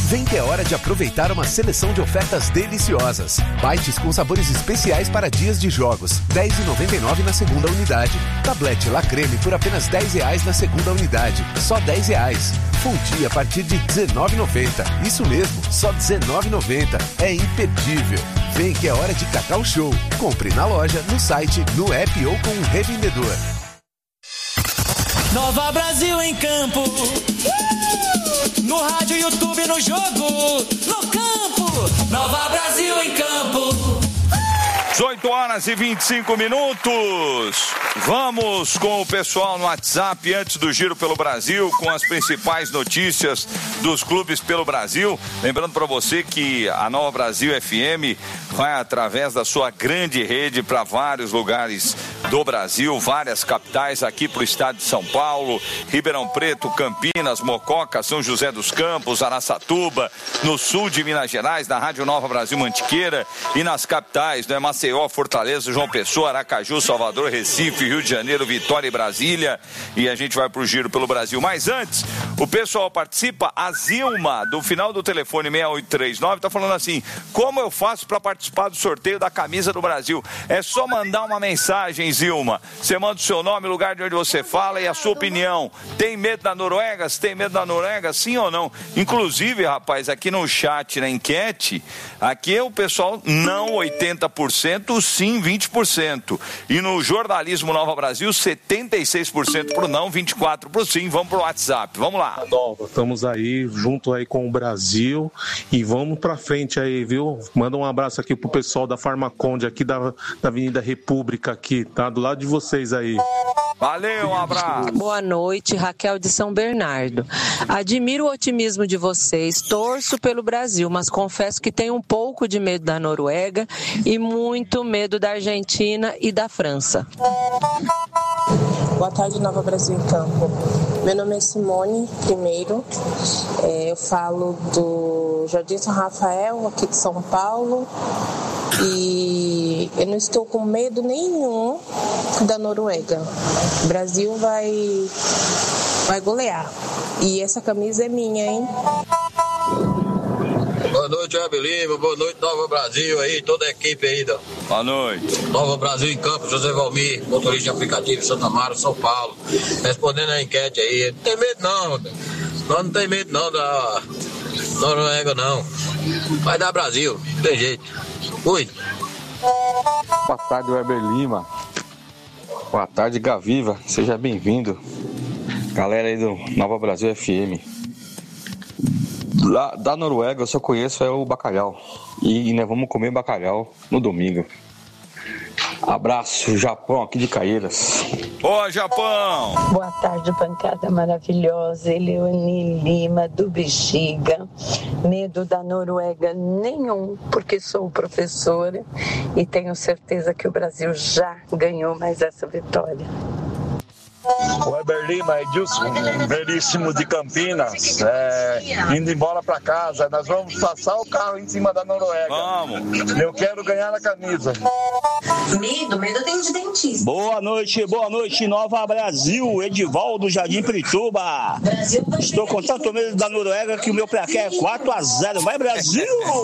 Vem que é hora de aproveitar uma seleção de ofertas deliciosas. Bites com sabores especiais para dias de jogos. R$ 10,99 na segunda unidade. Tablete La Creme por apenas R$ 10 na segunda unidade. Só R$ 10. Fonte a partir de R$ 19,90. Isso mesmo, só R$ 19,90. É imperdível. Vem que é hora de Cacau Show. Compre na loja, no site, no app ou com um revendedor. Nova Brasil em campo. No rádio, YouTube, no jogo, no campo. Nova Brasil em campo. 18h25. Vamos com o pessoal no WhatsApp antes do Giro pelo Brasil, com as principais notícias dos clubes pelo Brasil. Lembrando para você que a Nova Brasil FM vai através da sua grande rede para vários lugares do Brasil, várias capitais, aqui para o estado de São Paulo, Ribeirão Preto, Campinas, Mococa, São José dos Campos, Araçatuba, no sul de Minas Gerais, na Rádio Nova Brasil Mantiqueira, e nas capitais, né, Maceió, Fortaleza, João Pessoa, Aracaju, Salvador, Recife, Rio de Janeiro, Vitória e Brasília. E a gente vai pro Giro pelo Brasil. Mas antes, o pessoal participa. A Zilma, do final do telefone 6839, tá falando assim: como eu faço para participar do sorteio da camisa do Brasil? É só mandar uma mensagem, Zilma. Você manda o seu nome, o lugar de onde você fala e a sua opinião. Tem medo da Noruega? Se tem medo da Noruega, sim ou não? Inclusive, rapaz, aqui no chat, na enquete, aqui o pessoal não 80%, sim 20%. E no jornalismo Nova Brasil, 76% pro não, 24% pro sim. Vamos pro WhatsApp, vamos lá. Nova, estamos aí, junto aí com o Brasil e vamos pra frente aí, viu? Manda um abraço aqui pro pessoal da Farmaconde, aqui da Avenida República, aqui, tá? Do lado de vocês aí. Valeu, um abraço. Boa noite, Raquel de São Bernardo. Admiro o otimismo de vocês, torço pelo Brasil, mas confesso que tenho um pouco de medo da Noruega e muito medo da Argentina e da França. Boa tarde, Nova Brasil em Campo. Meu nome é Simone, primeiro. Eu falo do Jardim São Rafael, aqui de São Paulo. E eu não estou com medo nenhum da Noruega. O Brasil vai golear. E essa camisa é minha, hein? Boa noite, Web Lima. Boa noite, Nova Brasil aí, toda a equipe aí. Boa noite. Nova Brasil em Campo, José Valmir, motorista de aplicativo Santa Amaro, São Paulo. Respondendo a enquete aí. Não tem medo não, nós não tem medo não da Noruega não. Vai dar Brasil, não tem jeito. Fui. Boa tarde, Weber Lima. Boa tarde, Gaviva. Seja bem-vindo. Galera aí do Nova Brasil FM. Lá da Noruega eu só conheço o bacalhau. E nós vamos comer bacalhau no domingo. Abraço, Japão, aqui de Caieiras. Ô, Japão! Boa tarde, bancada maravilhosa. Eleone Lima, do Bexiga. Medo da Noruega nenhum, porque sou professora e tenho certeza que o Brasil já ganhou mais essa vitória. Weber Lima, Edilson, Veríssimo de Campinas, indo embora para casa. Nós vamos passar o carro em cima da Noruega. Vamos. Eu quero ganhar a camisa. Medo tem de dentista. Boa noite, Nova Brasil, Edivaldo, Jardim Pirituba. Estou com tanto medo da Noruega que o meu placar é 4-0. Vai, Brasil!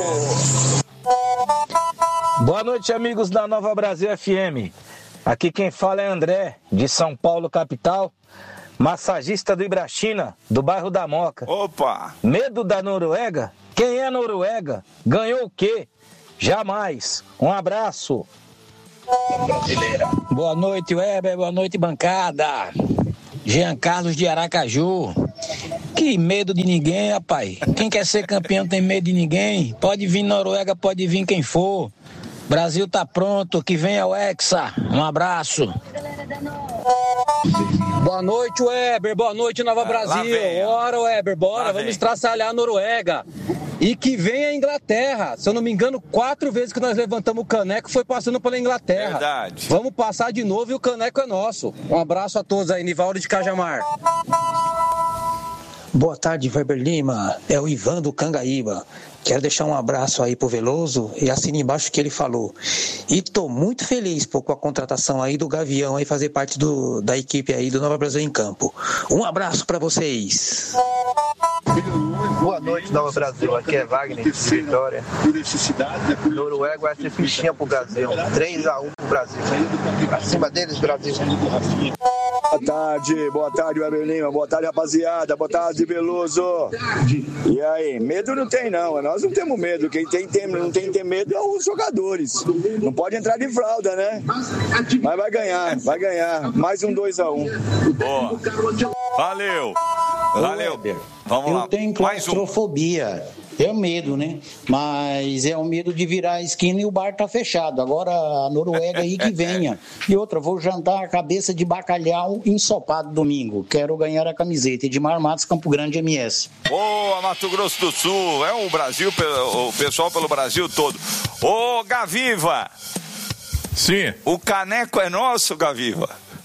Boa noite, amigos da Nova Brasil FM. Aqui quem fala é André, de São Paulo, capital, massagista do Ibrachina, do bairro da Moca. Opa! Medo da Noruega? Quem é Noruega? Ganhou o quê? Jamais. Um abraço. Boa noite, Weber. Boa noite, bancada. Jean Carlos de Aracaju. Que medo de ninguém, rapaz. Quem quer ser campeão tem medo de ninguém. Pode vir Noruega, pode vir quem for. Brasil tá pronto, que venha o Hexa. Um abraço. Boa noite, Weber. Boa noite, Nova Brasil. Bora, Weber, bora. Vamos estraçalhar a Noruega. E que venha a Inglaterra. Se eu não me engano, 4 vezes que nós levantamos o caneco foi passando pela Inglaterra. Verdade. Vamos passar de novo e o caneco é nosso. Um abraço a todos aí, Nivaldo de Cajamar. Boa tarde, Weber Lima. É o Ivan do Cangaíba. Quero deixar um abraço aí pro Veloso e assina embaixo o que ele falou. E tô muito feliz com a contratação aí do Gavião aí fazer parte da equipe aí do Nova Brasil em Campo. Um abraço para vocês. Boa noite, Nova Brasil. Aqui é Wagner de Vitória. Noruega vai ser fichinha pro Brasil. 3-1 pro Brasil. Acima deles, Brasil. Boa tarde, Weber Lima. Boa tarde, rapaziada. Boa tarde, Veloso. E aí, medo não tem não, nós não temos medo. Quem não tem medo é os jogadores. Não pode entrar de fralda, né? Mas vai ganhar. Mais um 2-1. Boa. Valeu. Vamos lá. Eu tenho claustrofobia. É o medo, né? Mas é o medo de virar a esquina e o bar tá fechado. Agora a Noruega aí que venha. E outra, vou jantar a cabeça de bacalhau ensopado domingo. Quero ganhar a camiseta. Edmar Matos, Campo Grande, MS. Boa, Mato Grosso do Sul. É o Brasil, o pessoal pelo Brasil todo. Ô, Gaviva. Sim. O caneco é nosso, Gaviva.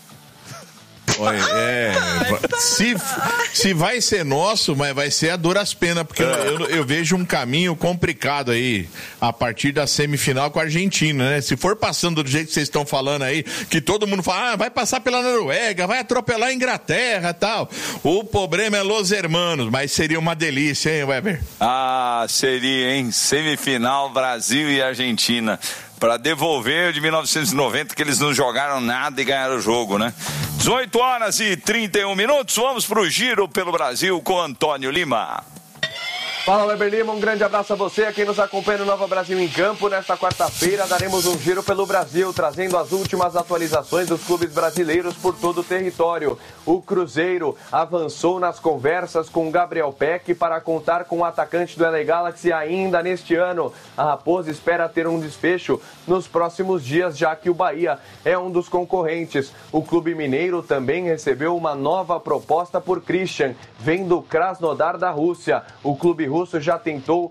Se vai ser nosso, mas vai ser a duras penas, porque eu vejo um caminho complicado aí a partir da semifinal com a Argentina, né? Se for passando do jeito que vocês estão falando aí, que todo mundo fala, vai passar pela Noruega, vai atropelar a Inglaterra e tal. O problema é Los Hermanos, mas seria uma delícia, hein, Weber? Seria, hein? Semifinal, Brasil e Argentina. Para devolver de 1990, que eles não jogaram nada e ganharam o jogo, né? 18h31, vamos pro Giro pelo Brasil com Antônio Lima. Fala, Weber Lima, um grande abraço a você, a quem nos acompanha no Nova Brasil em Campo. Nesta quarta-feira daremos um giro pelo Brasil, trazendo as últimas atualizações dos clubes brasileiros por todo o território. O Cruzeiro avançou nas conversas com Gabriel Peck para contar com o atacante do LA Galaxy ainda neste ano. A Raposa espera ter um desfecho nos próximos dias, já que o Bahia é um dos concorrentes. O Clube Mineiro também recebeu uma nova proposta por Christian, vem do Krasnodar da Rússia. O clube russo já tentou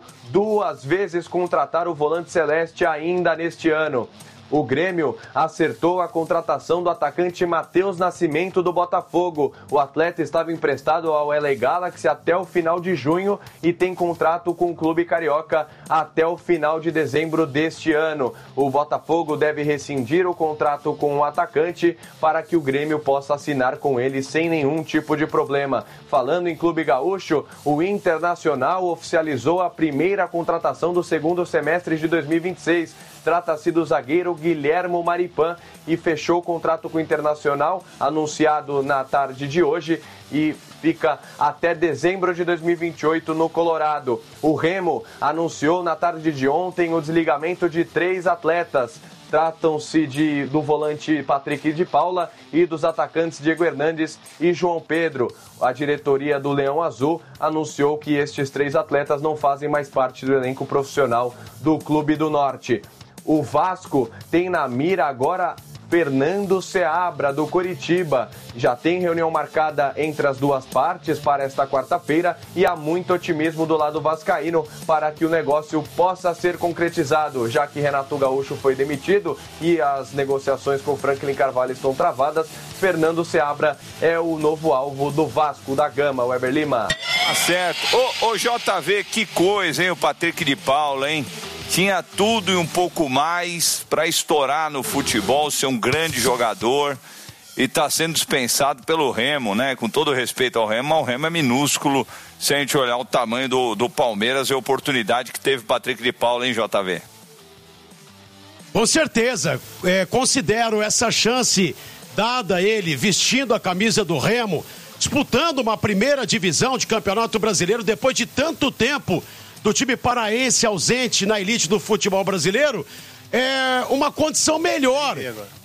2 vezes contratar o volante celeste ainda neste ano. O Grêmio acertou a contratação do atacante Matheus Nascimento do Botafogo. O atleta estava emprestado ao LA Galaxy até o final de junho e tem contrato com o clube carioca até o final de dezembro deste ano. O Botafogo deve rescindir o contrato com o atacante para que o Grêmio possa assinar com ele sem nenhum tipo de problema. Falando em clube gaúcho, o Internacional oficializou a primeira contratação do segundo semestre de 2026. Trata-se do zagueiro Guilhermo Maripan e fechou o contrato com o Internacional, anunciado na tarde de hoje, e fica até dezembro de 2028 no Colorado. O Remo anunciou na tarde de ontem o desligamento de 3 atletas. Tratam-se do volante Patrick de Paula e dos atacantes Diego Hernandes e João Pedro. A diretoria do Leão Azul anunciou que estes 3 atletas não fazem mais parte do elenco profissional do Clube do Norte. O Vasco tem na mira agora Fernando Seabra, do Coritiba. Já tem reunião marcada entre as duas partes para esta quarta-feira e há muito otimismo do lado vascaíno para que o negócio possa ser concretizado, já que Renato Gaúcho foi demitido e as negociações com Franklin Carvalho estão travadas. Fernando Seabra é o novo alvo do Vasco da Gama, Weber Lima. Tá certo. Ô JV, que coisa, hein, o Patrick de Paula, hein? Tinha tudo e um pouco mais para estourar no futebol, ser um grande jogador e está sendo dispensado pelo Remo, né? Com todo respeito ao Remo, mas o Remo é minúsculo se a gente olhar o tamanho do Palmeiras e a oportunidade que teve o Patrick de Paula, hein, JV? Com certeza, considero essa chance dada a ele vestindo a camisa do Remo, disputando uma primeira divisão de Campeonato Brasileiro depois de tanto tempo do time paraense ausente na elite do futebol brasileiro, é uma condição melhor.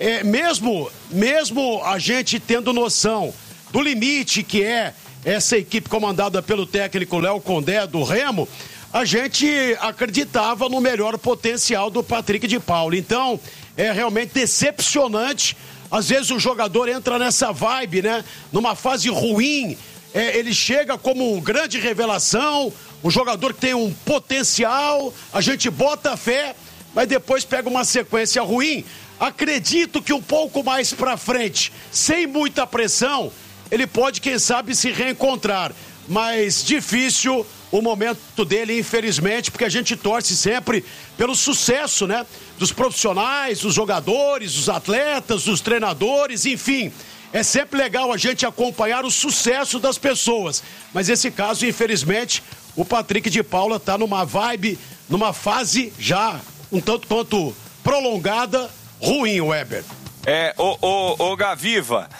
Mesmo a gente tendo noção do limite que é essa equipe comandada pelo técnico Léo Condé do Remo, a gente acreditava no melhor potencial do Patrick de Paula. Então, é realmente decepcionante. Às vezes o jogador entra nessa vibe, né? Numa fase ruim, ele chega como uma grande revelação, um jogador que tem um potencial, a gente bota fé, mas depois pega uma sequência ruim. Acredito que um pouco mais pra frente, sem muita pressão, ele pode, quem sabe, se reencontrar. Mas difícil o momento dele, infelizmente, porque a gente torce sempre pelo sucesso, né? Dos profissionais, dos jogadores, dos atletas, dos treinadores, enfim. É sempre legal a gente acompanhar o sucesso das pessoas. Mas esse caso, infelizmente, o Patrick de Paula está numa vibe, numa fase já um tanto quanto prolongada, ruim, Weber. Ô Gaviva,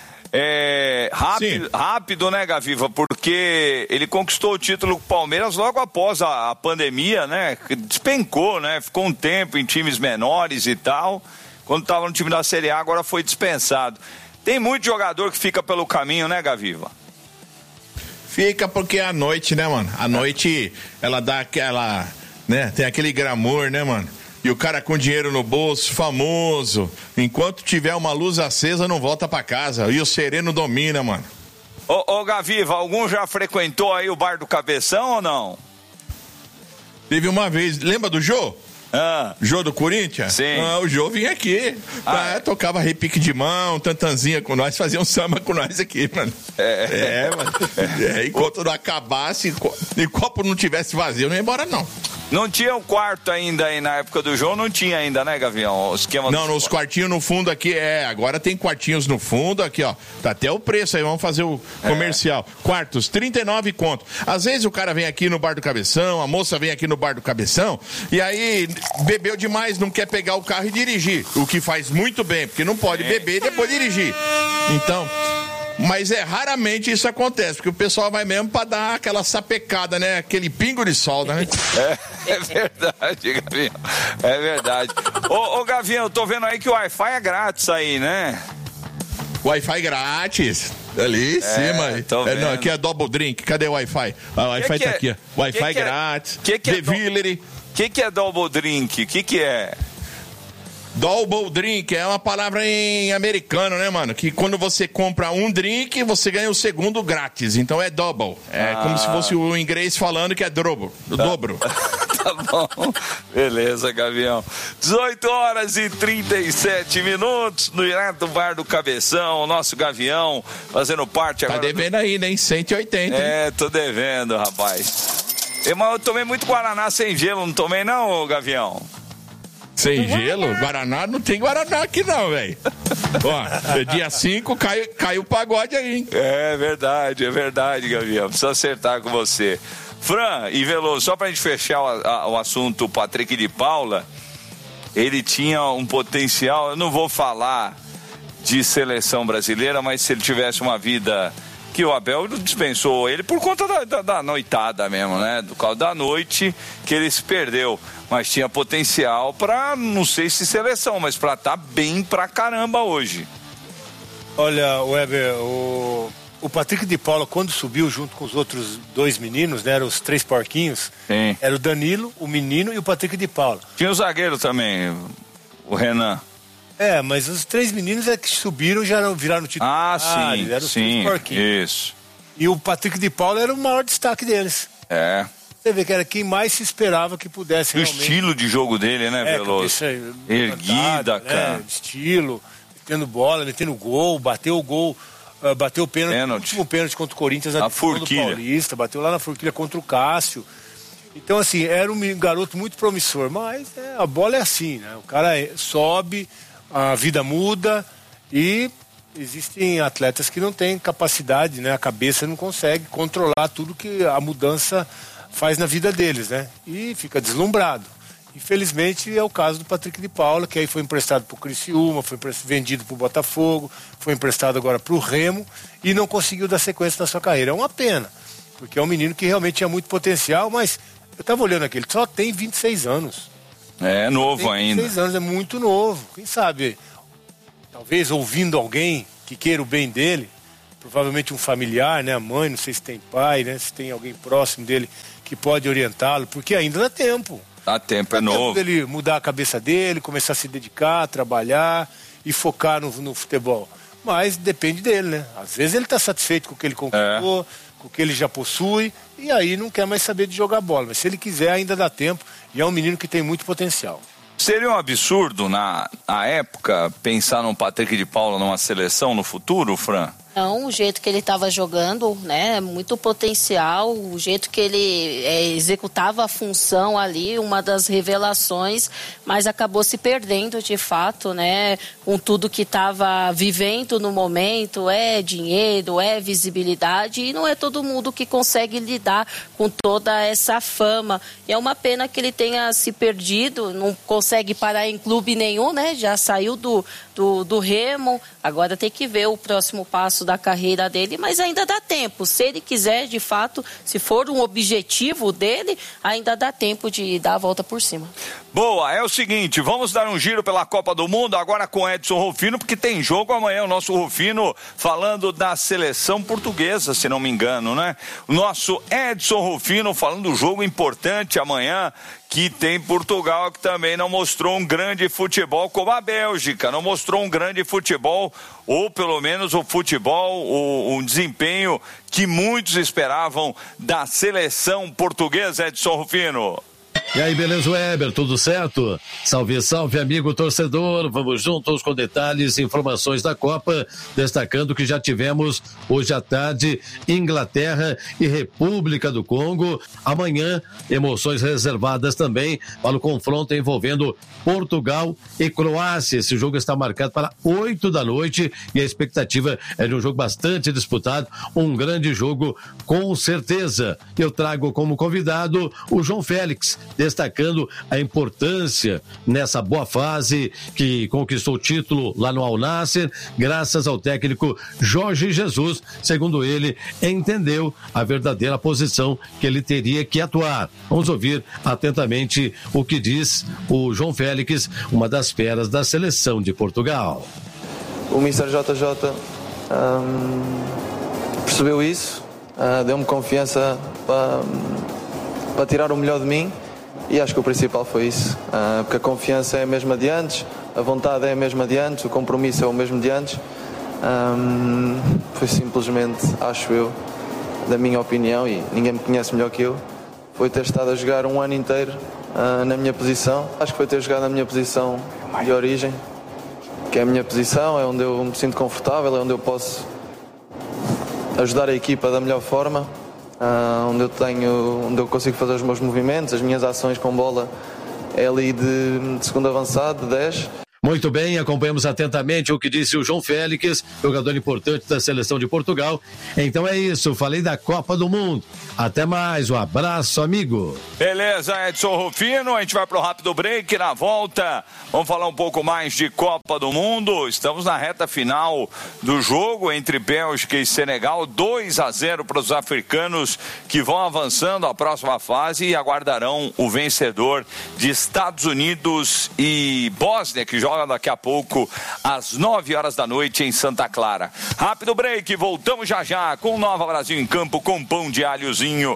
rápido, né, Gaviva? Porque ele conquistou o título com o Palmeiras logo após a pandemia, né? Despencou, né? Ficou um tempo em times menores e tal. Quando estava no time da Série A, agora foi dispensado. Tem muito jogador que fica pelo caminho, né, Gaviva? Fica porque é a noite, né, mano? A noite, ela dá aquela, né? Tem aquele glamour, né, mano? E o cara com dinheiro no bolso, famoso. Enquanto tiver uma luz acesa, não volta pra casa. E o sereno domina, mano. Ô Gaviva, algum já frequentou aí o Bar do Cabeção ou não? Teve uma vez, lembra do Jô? Jô do Corinthians? Sim. O Jô vinha aqui. Tocava repique de mão, tantanzinha com nós, fazia um samba com nós aqui, mano. Mano. Enquanto não acabasse, e o copo não tivesse vazio, não ia embora, não. Não tinha um quarto ainda aí na época do João, não tinha ainda, né, Gavião? O esquema não, nos quartinhos no fundo aqui, agora tem quartinhos no fundo aqui, ó. Tá até o preço aí, vamos fazer o comercial. Quartos, 39 conto. Às vezes o cara vem aqui no Bar do Cabeção, a moça vem aqui no Bar do Cabeção, e aí bebeu demais, não quer pegar o carro e dirigir. O que faz muito bem, porque não pode beber e depois dirigir. Então... Mas raramente isso acontece, porque o pessoal vai mesmo pra dar aquela sapecada, né? Aquele pingo de sol, né? É verdade, Gavião. É verdade. Ô Gavião, eu tô vendo aí que o Wi-Fi é grátis aí, né? Wi-Fi grátis. Ali em cima. Não, aqui é Double Drink. Cadê o Wi-Fi? O Wi-Fi tá aqui, ó. Wi-Fi grátis. The Villery. O que é Double Drink? O que é? Double drink é uma palavra em americano, né, mano? Que quando você compra um drink, você ganha o segundo grátis. Então é double. É como se fosse o inglês falando que é dobro. Dobro. Tá bom. Beleza, Gavião. 18h37 no direto do Bar do Cabeção. O nosso Gavião fazendo parte agora. Tá devendo aí, né? 180. Tô devendo, rapaz. Mas eu tomei muito Guaraná sem gelo, não tomei não, Gavião? Sem gelo? Guaraná? Não tem Guaraná aqui não, velho. Ó, dia 5 cai o pagode aí, hein? É verdade, Gavião. Preciso acertar com você. Fran e Veloso, só pra gente fechar o assunto, o Patrick de Paula, ele tinha um potencial, eu não vou falar de seleção brasileira, mas se ele tivesse uma vida... que o Abel dispensou ele por conta da noitada mesmo, né? Do causa da noite que ele se perdeu. Mas tinha potencial pra, não sei se seleção, mas pra estar bem pra caramba hoje. Olha, Weber, o Patrick de Paula, quando subiu junto com os outros dois meninos, né? Eram os três porquinhos. Sim. Era o Danilo, o menino e o Patrick de Paula. Tinha o zagueiro também, o Renan. Mas os três meninos que subiram já viraram titulares. Sim, eram os três porquinhos. Isso. E o Patrick de Paula era o maior destaque deles. Você vê que era quem mais se esperava que pudesse realmente... O estilo de jogo dele, né, Veloso? Erguida, cara. Né? Estilo, metendo bola, metendo gol, bateu o gol, bateu o pênalti. O último pênalti contra o Corinthians na Forquilha. Paulista, bateu lá na Forquilha contra o Cássio. Então, assim, era um garoto muito promissor, mas a bola é assim, né? O cara sobe, a vida muda e existem atletas que não têm capacidade, né? A cabeça não consegue controlar tudo que a mudança faz na vida deles, né? E fica deslumbrado. Infelizmente é o caso do Patrick de Paula, que aí foi emprestado para o Criciúma, foi vendido para o Botafogo, foi emprestado agora para o Remo e não conseguiu dar sequência na sua carreira. É uma pena, porque é um menino que realmente tinha muito potencial, mas eu estava olhando aqui, ele só tem 26 anos. É novo ainda. 26 anos, é muito novo. Quem sabe, talvez ouvindo alguém que queira o bem dele, provavelmente um familiar, né, a mãe, não sei se tem pai, né, se tem alguém próximo dele que pode orientá-lo, porque ainda dá tempo. Dá tempo, é novo. Dá tempo dele mudar a cabeça dele, começar a se dedicar, trabalhar e focar no futebol. Mas depende dele, né? Às vezes ele está satisfeito com o que ele conquistou, com o que ele já possui, e aí não quer mais saber de jogar bola. Mas se ele quiser, ainda dá tempo, e é um menino que tem muito potencial. Seria um absurdo, na época, pensar num Patrick de Paula numa seleção no futuro, Fran? o jeito que ele estava jogando, né, muito potencial, o jeito que ele executava a função ali, uma das revelações, mas acabou se perdendo de fato, né, com tudo que estava vivendo no momento, dinheiro, visibilidade, e não é todo mundo que consegue lidar com toda essa fama. E é uma pena que ele tenha se perdido, não consegue parar em clube nenhum, né, já saiu do Remo, agora tem que ver o próximo passo da carreira dele, mas ainda dá tempo. Se ele quiser, de fato, se for um objetivo dele, ainda dá tempo de dar a volta por cima. Boa, é o seguinte, vamos dar um giro pela Copa do Mundo agora com Edson Rufino, porque tem jogo amanhã, o nosso Rufino falando da seleção portuguesa, se não me engano, né? O nosso Edson Rufino falando do jogo importante amanhã, que tem Portugal, que também não mostrou um grande futebol como a Bélgica, não mostrou um grande futebol, ou pelo menos o futebol, um desempenho que muitos esperavam da seleção portuguesa, Edson Rufino. E aí, beleza, Weber, tudo certo? Salve, salve, amigo torcedor, vamos juntos com detalhes e informações da Copa, destacando que já tivemos hoje à tarde Inglaterra e República do Congo, amanhã emoções reservadas também para o confronto envolvendo Portugal e Croácia. Esse jogo está marcado para 8 da noite e a expectativa é de um jogo bastante disputado, um grande jogo com certeza. Eu trago como convidado o João Félix, destacando a importância nessa boa fase que conquistou o título lá no Al Nassr, graças ao técnico Jorge Jesus. Segundo ele, entendeu a verdadeira posição que ele teria que atuar. Vamos ouvir atentamente o que diz o João Félix, uma das feras da seleção de Portugal. O Mr. JJ percebeu isso, deu-me confiança para tirar o melhor de mim. E acho que o principal foi isso, porque a confiança é a mesma de antes, a vontade é a mesma de antes, o compromisso é o mesmo de antes. Foi simplesmente, acho eu, da minha opinião, e ninguém me conhece melhor que eu, foi ter estado a jogar um ano inteiro na minha posição. Acho que foi ter jogado na minha posição de origem, que é a minha posição, é onde eu me sinto confortável, é onde eu posso ajudar a equipa da melhor forma. Onde eu consigo fazer os meus movimentos, as minhas ações com bola é ali de segundo avançado, de 10. Muito bem, acompanhamos atentamente o que disse o João Félix, jogador importante da seleção de Portugal. Então é isso, falei da Copa do Mundo. Até mais, um abraço, amigo. Beleza, Edson Rufino, a gente vai pro rápido break, na volta vamos falar um pouco mais de Copa do Mundo. Estamos na reta final do jogo entre Bélgica e Senegal, 2-0 para os africanos que vão avançando à próxima fase e aguardarão o vencedor de Estados Unidos e Bósnia, que joga daqui a pouco às 9 horas da noite em Santa Clara. Rápido break, voltamos já com Nova Brasil em campo com pão de alhozinho,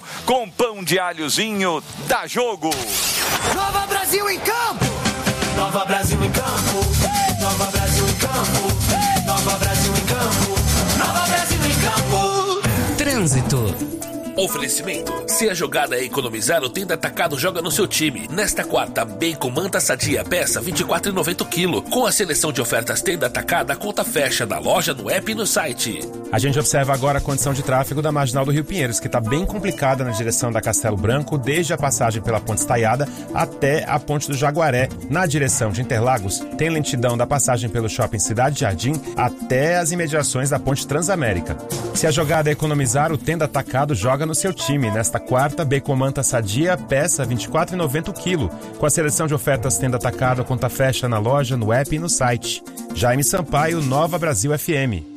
dá jogo. Nova Brasil em campo. Nova Brasil em campo. Nova Brasil em campo. Nova Brasil em campo. Nova Brasil em campo. Trânsito. Oferecimento. Se a jogada é economizar, o Tenda Atacado joga no seu time. Nesta quarta, bacon manta sadia, peça R$24,90 o quilo. Com a seleção de ofertas Tenda Atacada, a conta fecha na loja, no app e no site. A gente observa agora a condição de tráfego da Marginal do Rio Pinheiros, que está bem complicada na direção da Castelo Branco, desde a passagem pela Ponte Estaiada até a Ponte do Jaguaré. Na direção de Interlagos, tem lentidão da passagem pelo Shopping Cidade Jardim até as imediações da Ponte Transamérica. Se a jogada é economizar, o Tenda Atacado joga no seu time. Nesta quarta, bacon manta sadia, peça R$24,90 o quilo. Com a seleção de ofertas Tenda Atacado, a conta fecha na loja, no app e no site. Jaime Sampaio, Nova Brasil FM.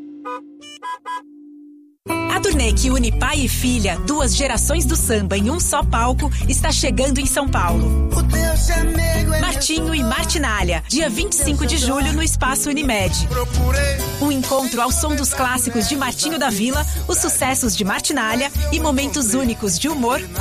A turnê que une pai e filha, 2 gerações do samba em um só palco, está chegando em São Paulo. Martinho e Martinália, dia 25 de julho no Espaço Unimed. Um encontro ao som dos clássicos de Martinho da Vila, os sucessos de Martinália e momentos únicos de humor